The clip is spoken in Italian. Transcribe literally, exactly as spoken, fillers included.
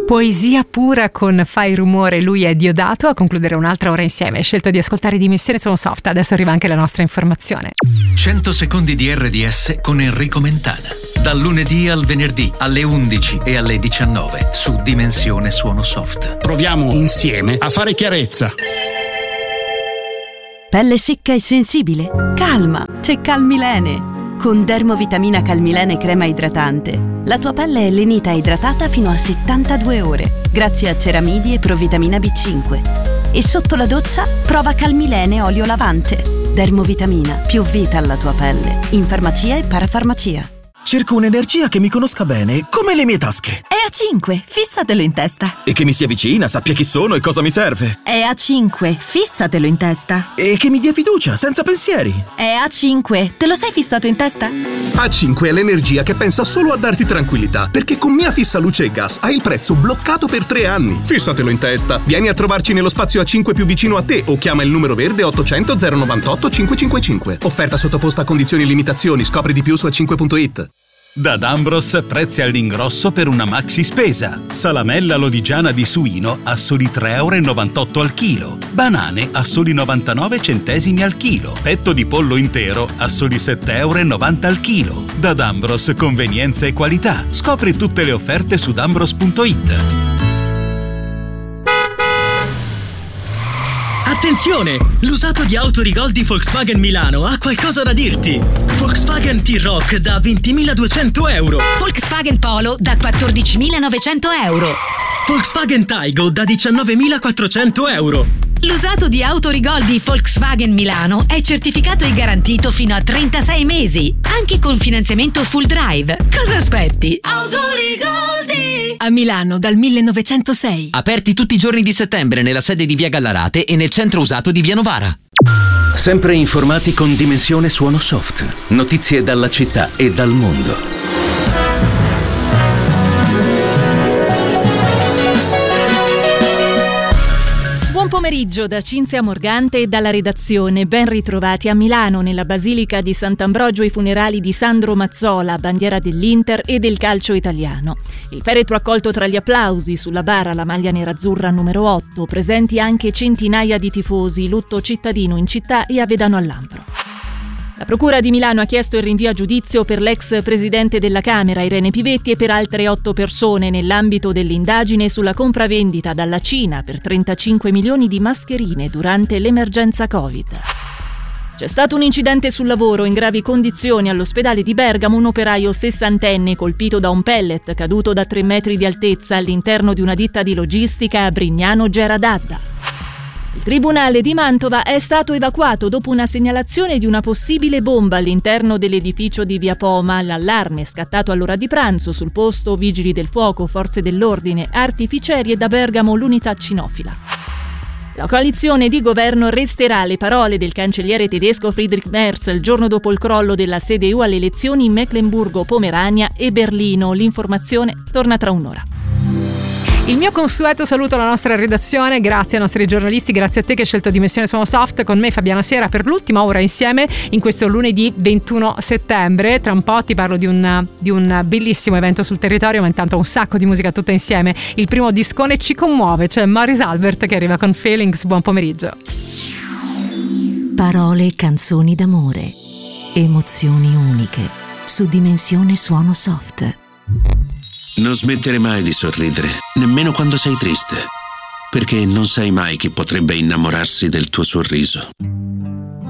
Poesia pura con Fai rumore, lui è Diodato. A concludere un'altra ora insieme hai scelto di ascoltare Dimensione Suono Soft. Adesso arriva anche la nostra informazione. cento secondi di R D S con Enrico Mentana, dal lunedì al venerdì alle undici e alle diciannove su Dimensione Suono Soft. Proviamo insieme a fare chiarezza. Pelle secca e sensibile? Calma, c'è Calmilene. Con Dermovitamina Calmilene crema idratante, la tua pelle è lenita e idratata fino a settantadue ore, grazie a ceramidi e provitamina B cinque. E sotto la doccia, prova Calmilene olio lavante. Dermovitamina, più vita alla tua pelle. In farmacia e parafarmacia. Cerco un'energia che mi conosca bene, come le mie tasche. È A cinque, fissatelo in testa. E che mi sia vicina, sappia chi sono e cosa mi serve. È A cinque, fissatelo in testa. E che mi dia fiducia, senza pensieri. È A cinque, te lo sei fissato in testa? A cinque è l'energia che pensa solo a darti tranquillità, perché con Mia Fissa Luce e Gas hai il prezzo bloccato per tre anni. Fissatelo in testa. Vieni a trovarci nello spazio A cinque più vicino a te o chiama il numero verde ottocento zero novantotto cinquecentocinquantacinque. Offerta sottoposta a condizioni e limitazioni. Scopri di più su a cinque punto it. Da D'Ambros prezzi all'ingrosso per una maxi spesa. Salamella lodigiana di suino a soli tre euro e novantotto al chilo. Banane a soli novantanove centesimi al chilo. Petto di pollo intero a soli sette euro e novanta al chilo. Da D'Ambros convenienza e qualità. Scopri tutte le offerte su d'ambros punto it. Attenzione! L'usato di Autorigol di Volkswagen Milano ha qualcosa da dirti. Volkswagen T-Roc da ventimiladuecento euro. Volkswagen Polo da quattordicimilanovecento euro. Volkswagen Taigo da diciannovemilaquattrocento euro. L'usato di Autorigol di Volkswagen Milano è certificato e garantito fino a trentasei mesi, anche con finanziamento full drive. Cosa aspetti? Autorigoldi! A Milano dal millenovecentosei. Aperti tutti i giorni di settembre nella sede di Via Gallarate e nel centro usato di Via Novara. Sempre informati con Dimensione Suono Soft. Notizie dalla città e dal mondo. Buon pomeriggio da Cinzia Morgante e dalla redazione. Ben ritrovati a Milano, nella Basilica di Sant'Ambrogio, i funerali di Sandro Mazzola, bandiera dell'Inter e del calcio italiano. Il feretro accolto tra gli applausi, sulla bara la maglia nerazzurra numero otto, presenti anche centinaia di tifosi, lutto cittadino in città e a Vedano al Lampro. La Procura di Milano ha chiesto il rinvio a giudizio per l'ex presidente della Camera, Irene Pivetti, e per altre otto persone nell'ambito dell'indagine sulla compravendita dalla Cina per trentacinque milioni di mascherine durante l'emergenza Covid. C'è stato un incidente sul lavoro in gravi condizioni all'ospedale di Bergamo, un operaio sessantenne colpito da un pellet caduto da tre metri di altezza all'interno di una ditta di logistica a Brignano Geradadda. Il Tribunale di Mantova è stato evacuato dopo una segnalazione di una possibile bomba all'interno dell'edificio di Via Poma. L'allarme è scattato all'ora di pranzo. Sul posto vigili del fuoco, forze dell'ordine, artificieri e da Bergamo l'unità cinofila. La coalizione di governo resterà. Le parole del cancelliere tedesco Friedrich Merz il giorno dopo il crollo della C D U alle elezioni in Mecklenburgo-Pomerania e Berlino. L'informazione torna tra un'ora. Il mio consueto saluto alla nostra redazione, grazie ai nostri giornalisti, grazie a te che hai scelto Dimensione Suono Soft con me Fabiana Sera per l'ultima ora insieme in questo lunedì ventuno settembre. Tra un po' ti parlo di un, di un bellissimo evento sul territorio, ma intanto un sacco di musica tutta insieme. Il primo discone ci commuove, c'è Morris Albert che arriva con Feelings. Buon pomeriggio. Parole e canzoni d'amore, emozioni uniche su Dimensione Suono Soft. Non smettere mai di sorridere, nemmeno quando sei triste, perché non sai mai chi potrebbe innamorarsi del tuo sorriso.